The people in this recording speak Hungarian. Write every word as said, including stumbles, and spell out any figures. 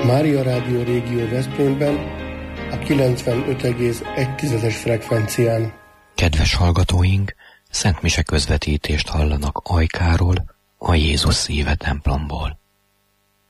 Mária Rádió Régió Veszprémben a kilencvenöt egész egy frekvencián. Kedves hallgatóink, szentmise közvetítést hallanak Ajkáról, a Jézus Szíve templomból.